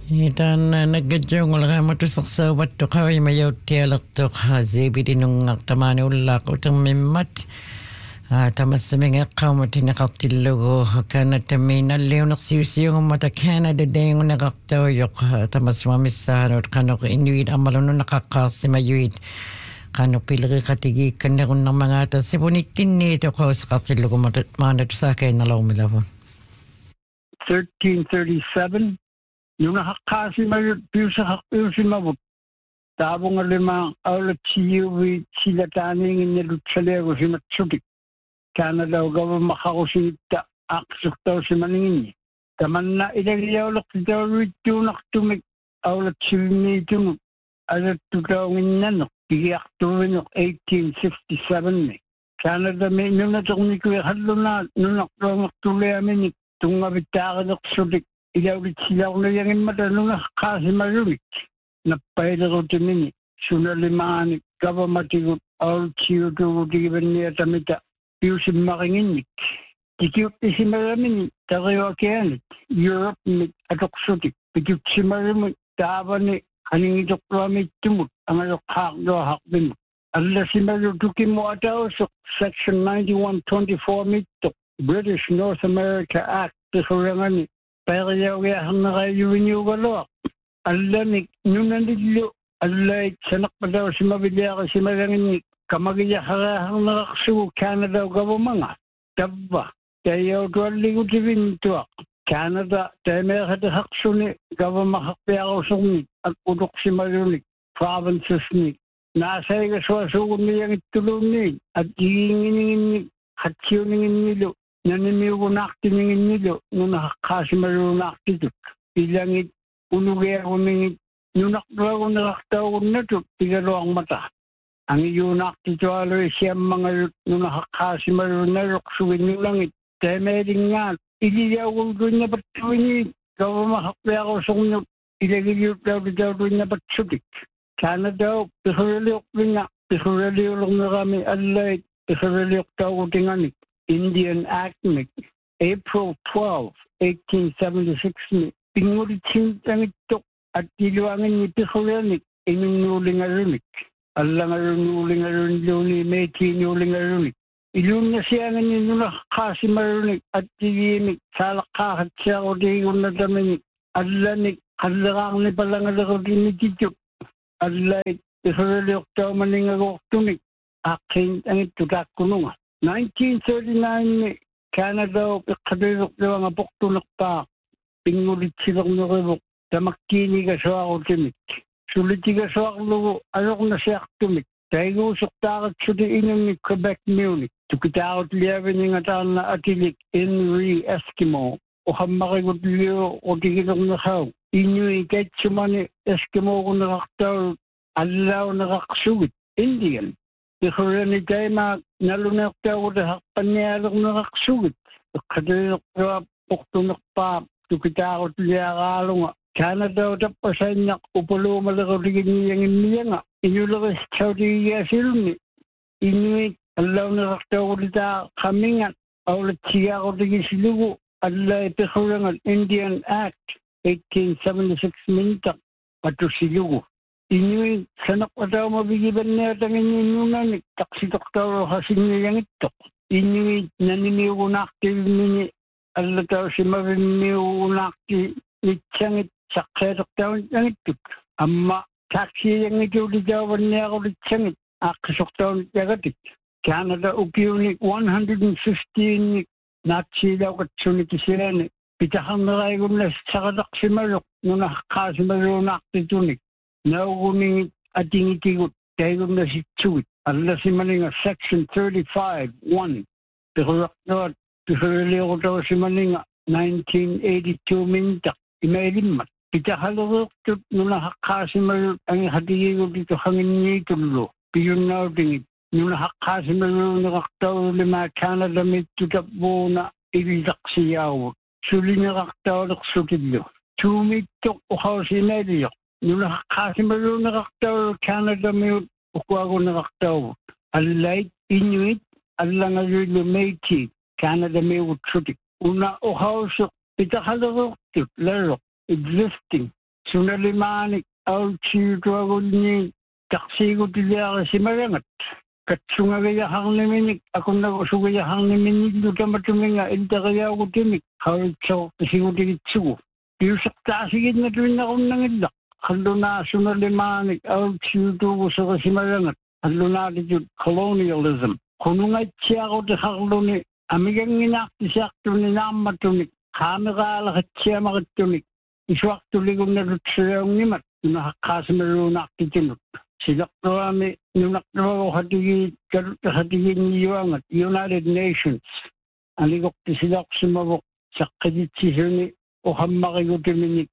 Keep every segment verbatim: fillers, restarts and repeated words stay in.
Itan naggadyong wala matusaksabat to kaway mayaw tialak to kazi bidinong aktamani ulak utang mimat tamas mga kamot nakaktilogo kana tamina leo naksiyusiyo mata Canada day ng nakaktaw yok tamas mamisahan at kano ko inuit amalo no nakakasi mayuit kano pilari katigi kanya kung ng mga ata sipunitin nito ko sa kaktilogo mga sa akin na lau milawon. thirteen thirty-seven yung nakakasi mayroon piyo sa kakpiyo si Mabut. Tabong alimang aulat siyuwi sila taningin niya lutsalego si Matsutik. Kana daw gawa makakusinita aksok daw si maningin niya. Taman na ilagiyawlak daw rito naktumik aulat silmi ito alat tutawin na no. Tigiyak tuwin no eighteen fifty-seven ni. Kana daw may nunatok ni kuya halo na nunak daw maktuloy amin ni tunga bitaka naksutik. Ilawit sila ko na yung matanong na kasi marumit. Napahila ko timini. Sunalimanik, kaba matigot, all chiyo to tigiban niya tamita. Piusin makinginik. Tikiyot isi maramini, takayo akianit. Europe ni atoksutik. Pikiyot si maramit, taba ni kaningitok ramit tumut. Ang alok hakdo hakbimot. Alla si marutukin mo ataosok, Section ninety-one twenty-four mitok. British North America Act. Tikurangan ni. Pero yung yahan na kayo yung galo. Allah ni, nung nandilo, Allah sanak pa daw si mabilya ka si marangin ni, kamagaya harahang nakaksu, Canada gawa mga. Tabba, tayo tuwal lingo tibin tuwak. Canada, tayo may katahaksu ni, gawa makakpaya ko sungit, at udok si marunik, provinces ni. Nasay ka swasugon niyang itulong ni, at hihingin ni, hatsiyo ningin nilo. Nanimiw ko naktiningin nilo nung nakakasi marunong naktitut. Ilangit, unugay ako ningit, nung naktawa ko nakaktawa ko na to, tigalo ang mata. Ang iyo naktitualo siya mga nung nakakasi marunong na ruksuin yung langit. Kaya meron nga, iliyaw ko doon na batuin gawa makakpaya ko sa kunyot, ilagiliw daw daw doon na batsutik. Sana daw, pisuraliok din nga, pisuraliok lang na kami, alay, pisuraliok daw ko tinganik. Indian Act ni April twelfth, eighteen seventy-six ni pingulitin ang ito at diluangin ni Pihulianik inunuling arunik. Alang arunuling arunlo ni Meti inuling arunik. Ilun na siya nga nino nakakasi marunik at dilimik salakahat siya o diyon na daminik. Alanik kalakang ni palang alakot ni Tityok. Alay Pihuliok daw maningagok tunik. Akin ang ito kakunungan. nineteen thirty-nine, Canada, kadulok daw ang apoktunak pa. Pingulit silang nakibok. Tamakini ka sa ako timik. Suliti ka sa ako, alok na siya tumik. Tayo usok takot sa diinang ni Quebec Munich. Tukitakot liyaban yung atan na atilik Henry Eskimo. O hamakigot liyo o tigilong nakaw. Inuwi kahit sumani Eskimo ko nakaktaw. Alaw nakakasugit. Indian. Ikura ni tayo na nalunak tayo dahil panyalong nakakasugit. Kadalok na puktunak pa, tukitakot liya kalong nga. Kana daw tapasan niya, upalo malakaligin niyang niya nga. Inulakas Saudi Yasilmi. Inuit, alaw nakaktaw dita kami nga. Aulat siya ko digi silugo. Allah ikura nga Indian Act, eighteen seventy-six mintak, pato silugo. Inuit, sanak pa daw mabigiban niya tangin inunan, taksitok daw kasi niya yung ito. Inuit, naniniw ko nakti ni, ala daw si mariniw ko nakti ni Tsangit, saksetok daw yung ito. Amma, taksi yung ito di daw niya ako ni Tsangit, akasok daw yung ito. Canada upiunik one hundred fifteen Nazi daw katsunit sila ni. Pitahang nakaigom na sa katak si Marok, nung nakakasi Marok nakti tunik. Naukuning ating itigot, tayo na si Tsuit. Alla si Maninga, Section thirty-five, one. Pihurak na at pihurali ko daw si Maninga, nineteen eighty-two mintak, imailimmat. Kita halurok tut nung nakakasi Marok, ang hatigi ko dito hangin niya itulo. Piyon na utingit. Nung nakakasi Marok, nakaktaw lima Canada may tutapbo na ibitak siyaw. Suli nakaktaw naksukidlo. Tumitok ukaw si Nelio. Nung nakakasi Marok nakaktaw, Canada may ukwa ko nakaktaw. Alay, Inuit, alang alilo Métis, Canada may utsutik. Una ukaw sa pitakalorok tut, larok, existing. Sunalimanik aulchiutuagulni taksiigutiliaqa simarangat. Katsungagayahangniminnik akunnakusugayahangniminnik lutamatuminga iltaqayaagutimik hawitsaoqtisigutigitsigu. Piusaqtaasigit natuinnaqunnangillaq. Hallunaa sunalimanik aulchiutuugusaqa hallunaatitut colonialism. Kunungaitsiaquti haqluni amiganginaaqtisiaqtuni naammattunik haamiqaalaqatsiamaqittunik isuaqtuligunnalutsuyaungimat unahaqqaasimaruunaaqtitinut. Silaqtuami nunaqtuaguhatigi kalutahatiginiuangat United Nations aligoqti silaqsimavuq saqqititsisuni uhammaqigutiminik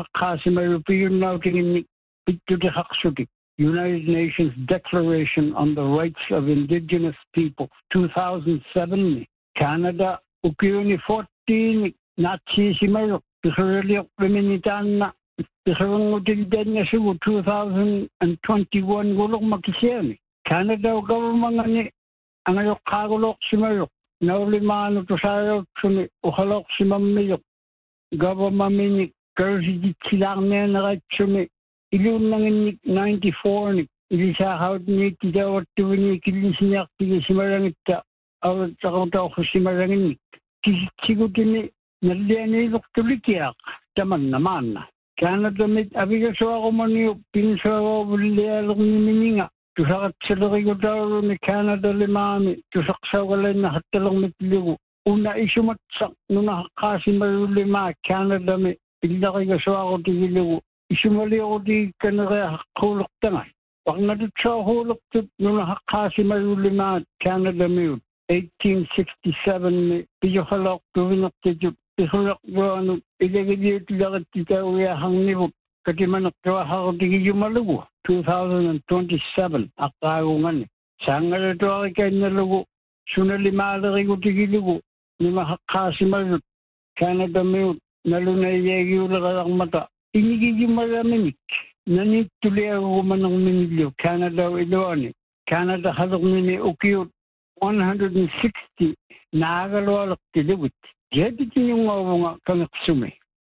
nunahaqqaasimarupiyunnautinginnik pittuti haqsutik. United Nations Declaration on the Rights of Indigenous People, two thousand seven. Canada, Ukiuni fourteen, Nazi Simayo, Pihureliok Feminitana, Pihurungutil Sugu, two thousand twenty-one, Gulok Makisiani. Canada, government, Anayok Kagolok Simayo, Nauliman to Sayo, Uhalok Simamio, government, Kursi Chilang Rachumi. Ilun nangin ninety-four ni ilisa haut ni tidawat tu ni kilisnya tiga simarangit ta awat takauta ko simarangin kisigutini naliani loktulikiak taman naman Canada mit abiga so ako mani pinso bulia lungmininga tu sakat selori ko daw ni Canada limami tu saksa wala na hatalong mitligo una isumat sak nuna kasimarulima Canada mi ilaki ko so ako tigiligo Isumali ako di kanara hulok tanga. Pag natutsa hulok tut nung nakakasi mayulima Canada Mute. eighteen sixty-seven ni piyohalok tuwinak tijut. Pihulok doon ilagidiyot lagat tita uyahang nibuk. Katimanak kawaha ko tigi yumalugo. two thousand twenty-seven akagungan. Sangal ito ay kayo nalugo. Sunalimalari ko tigi lugo. Ni makakasi mayut. Canada Mute. Nalunay yagi ulakang mata. Inigigi maraminik. Nanit tuloy ako manang minilyo. Canada o Iloani. Canada halok mini ukiyot. one hundred sixty. Nakakalwalak tilawit. Jadi yung nga kangaksume.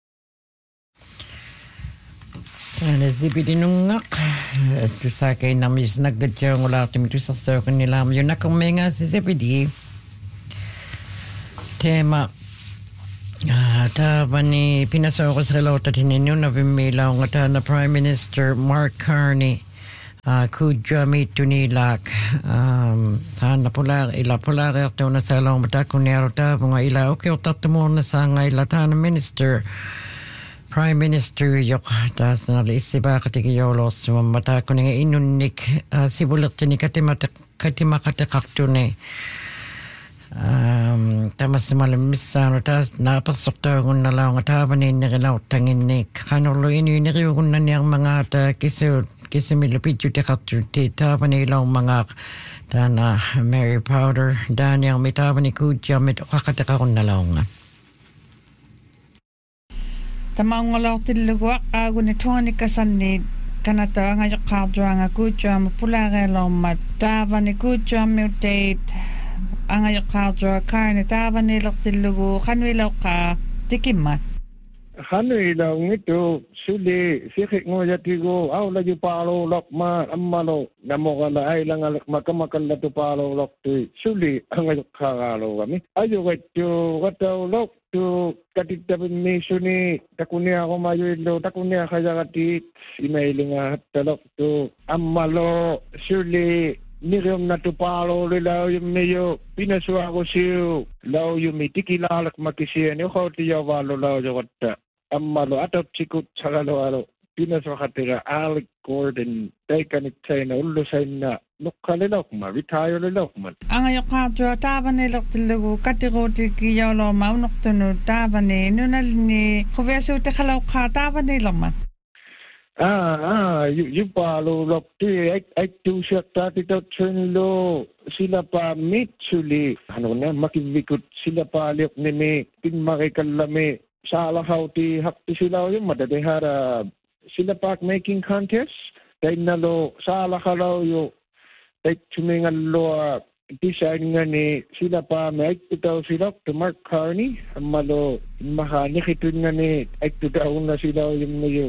Ano zibidi nungak. Ito sa kay namis naggadya ng wala ito sa circle nila. Yung nakaminga si zibidi. Tema. Ah, ta bani pinasok sa relota tininyo na bimilaw nga ta na Prime Minister Mark Carney ah kudya mito nilak um ta na pular ila pular ito na sa lang mata kunero ta mga ila okay tatamo na sa nga ila ta na Minister Prime Minister yok ta sa nalisiba katigyolos mata ko nga inunik uh, sibulat ni katimata katimakate ne Um, tamas malamisan tas napasok tayo kung nalaw nga tabanin na kilaw tangin ni kanolo inu iniriw kung na niyang mga ta kiso kiso milapidyo te katurti tabanilaw mga ta na Mary Powder dan yang may tabani kudya may kakataka kung nalaw nga tamang ngalaw tilugwak ago ni tuwani kasanid kanata nga yakadra nga kudya mapulare lomat tabani kudya mutate ang ayok kadra karne tavan nilok tilugo kanwilaw ka tikimat. Kanwilaw ngito suli sikik ngo jatigo aw lagi palo lokma ammalo namo kala ay lang alak makamakan la to palo lok tu suli ang ayok kagalo kami ayo gatyo gataw lok tu katitapin misuni takunia ako mayuilo takunia kaya katit imailinga talok tu ammalo suli Nirium na tupalo lilaw yung mayo pinaswa ko siyo law yung mitikilalak makisiyan yung kauti yawalo law yung kata amalo atap sikut sakalo-alo pinaswa katira Alec Gordon day kanit say na ulo say na nukkalilaw kuma retire lilaw man ang ayok kadra taban nilok tilugo katiroti kiyalo maunok tunu taban ni nunal ni kuveso tekalaw ka taban nilang man Ah, ah, yung palo lokti, ay, ay tu siya tatito tsunlo, sila pa mitsuli. Ano na, makibikot sila pa liok ni me, pinmakikalami, sa alahaw ti hakti sila yung madadehara, sila pa making contest, dahil nalo, sa alahalaw yung, dahil tumingalo, design nga ni, sila pa may itaw sila, to Mark Carney, ang malo, makanikitun nga ni, ay tudaw na sila yung mayo.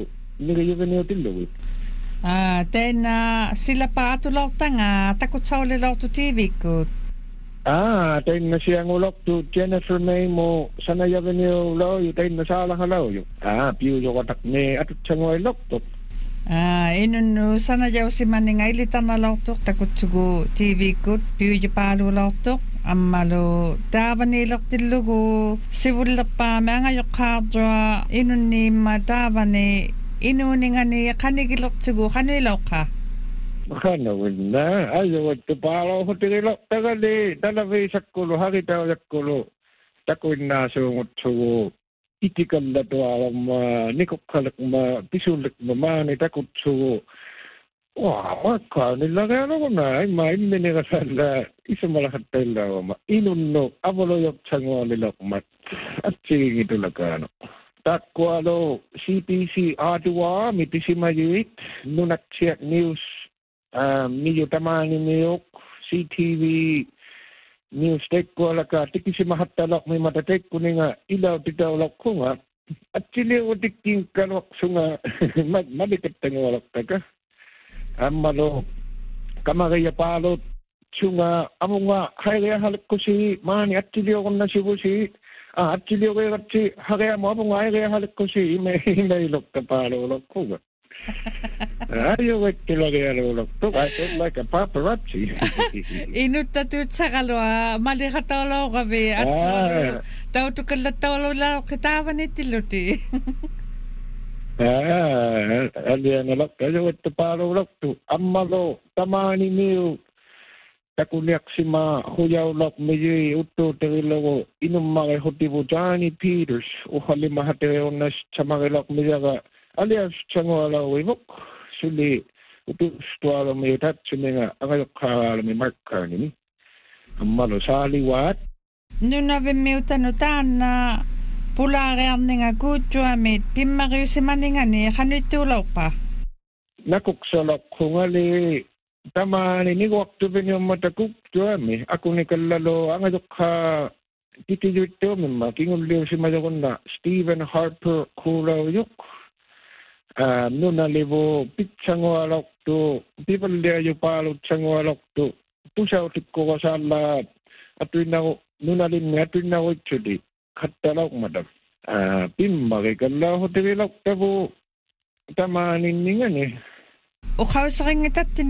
nigayuveni tilluit Ah, tena sila pa atulautanga takut saule lautu T V kut. ah tain na siya ngulok tu Jennifer May mo sana yaveni lo yu tain na sala halaw yu ah piu yo katak ne atut changoy lok tu Ah, inun sana jaw si maninga ilitan na lautu takut sugu T V kut piu jipalu lautu ammalo davani lok tillugu sivulla pa manga yokadwa inun ni ma davani inuningani kanigiloktugu kanilokka makana winna ayo wattu palo hotirilo tagali talavi sakkulu harita yakkulu takuinna suungutsugu itikalla tualamma nikokkalakma pisulakma maani takutsugu wa makka nillagano kuna imma immeniga salla isumalahattaillaawama inunno avolo yoksangwalilokmat atsigitulakano Takwalo C P C Adwa mitisimayuit nunaksiak news um niyo tamani niyok C T V news tekwala ka tikisimahattalok may matatek kuninga ilaw titawlok kunga at sili utiking kanok sunga malikat tangwalok taka amalo kamagaya palot sunga amunga hayya halik ko si mani at sili ko na sibu si Ah, actually, okay, actually, hagaya mo abong ay kaya halik ko si ime inailok ka pa lolok ko ba? Ayo wait kilo kaya lolok to. I feel like a paparazzi. Inut tatut sa kalwa mali katolo kabe at so tao to kalatolo la kitaban itiluti. Ah, alian lok ayo wait to pa lolok to. Amalo tamani niyo takuliak sima huyaw lok meji utto terilogo inum mage hotibu Johnny Peters o halima hate onas chamage lok mejaga alias changwala wimok suli utu stualo me tatsumenga agayok kala me Mark Carney ammalo sali wat nuna ve meutano tana pularearninga kujuamit pimmariusimaninga ni khanitulaupa nakuksalak kungali tamani ni waktu benyo matakuk tuami aku ni kallalo ang adukha titiyuto mimma kingulio si majakunda Stephen Harper kulaw yuk um nuna libo pitsango alok tu people there yu palo tsango alok tu pusaw tikko kasala atuin na nuna lin atuin na wachudi khattalok madam ah pimma kay kallaw hotirilok tabo tamani ni ngani o khawsring tatin